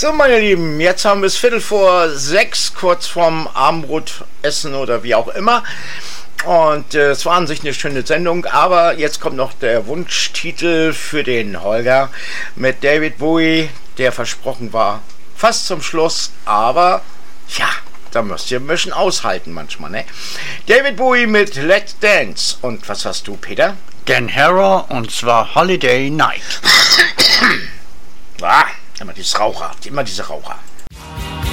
So, meine Lieben, jetzt haben wir es 5:45, kurz vorm Abendbrotessen oder wie auch immer. Und es war an sich eine schöne Sendung, aber jetzt kommt noch der Wunschtitel für den Holger mit David Bowie, der versprochen war, fast zum Schluss, aber ja, da müsst ihr ein bisschen aushalten manchmal, ne? David Bowie mit Let's Dance. Und was hast du, Peter? Dan Harrow, und zwar Holiday Night. Immer diese Raucher.